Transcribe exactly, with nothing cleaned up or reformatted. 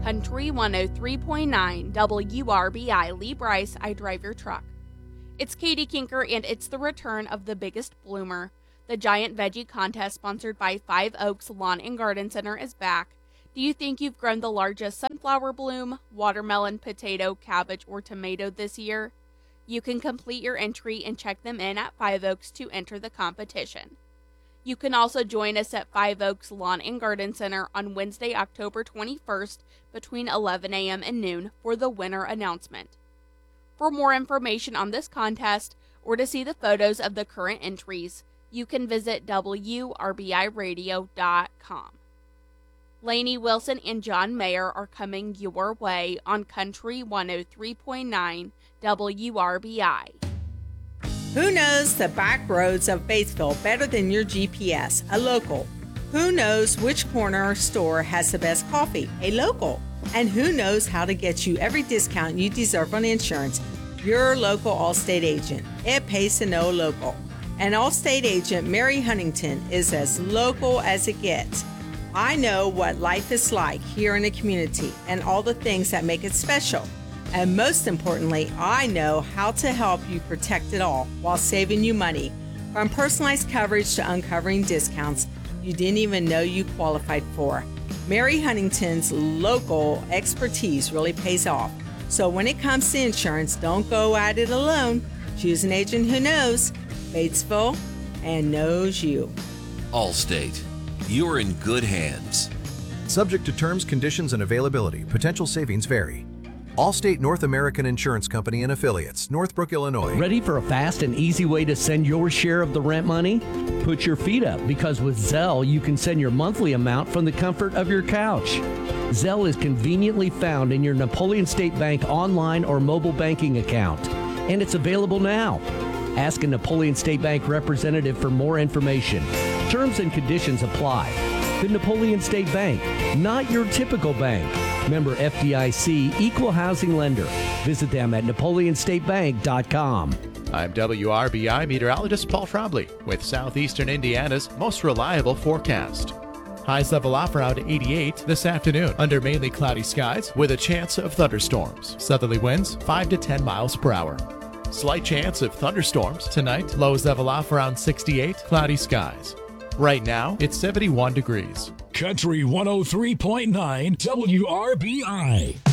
Country one oh three point nine W R B I. Lee Bryce, I drive your truck. It's Katie Kinker, and it's the return of the Biggest Bloomer. The giant veggie contest sponsored by Five Oaks Lawn and Garden Center is back. Do you think you've grown the largest sunflower bloom, watermelon, potato, cabbage, or tomato this year? You can complete your entry and check them in at Five Oaks to enter the competition. You can also join us at Five Oaks Lawn and Garden Center on Wednesday, October twenty-first between eleven a.m. and noon for the winner announcement. For more information on this contest or to see the photos of the current entries, you can visit W R B I radio dot com. Lainey Wilson and John Mayer are coming your way on Country one oh three point nine W R B I. Who knows the back roads of Batesville better than your G P S? A local. Who knows which corner store has the best coffee? A local. And who knows how to get you every discount you deserve on insurance? Your local Allstate agent. It pays to know local. And Allstate agent Mary Huntington is as local as it gets. I know what life is like here in the community and all the things that make it special. And most importantly, I know how to help you protect it all while saving you money. From personalized coverage to uncovering discounts you didn't even know you qualified for. Mary Huntington's local expertise really pays off. So when it comes to insurance, don't go at it alone. Choose an agent who knows Batesville and knows you. Allstate. You're in good hands. Subject to terms, conditions, and availability. Potential savings vary. Allstate North American Insurance Company and Affiliates, Northbrook, Illinois. Ready for a fast and easy way to send your share of the rent money? Put your feet up, because with Zelle, you can send your monthly amount from the comfort of your couch. Zelle is conveniently found in your Napoleon State Bank online or mobile banking account, and it's available now. Ask a Napoleon State Bank representative for more information. Terms and conditions apply. The Napoleon State Bank, not your typical bank. Member F D I C, Equal Housing Lender. Visit them at napoleon state bank dot com. I'm W R B I meteorologist Paul Trombley with Southeastern Indiana's most reliable forecast. Highs level off around eighty-eight this afternoon under mainly cloudy skies with a chance of thunderstorms. Southerly winds five to ten miles per hour. Slight chance of thunderstorms tonight. Lows level off around sixty-eight, cloudy skies. Right now, it's seventy-one degrees. Country one oh three point nine W R B I.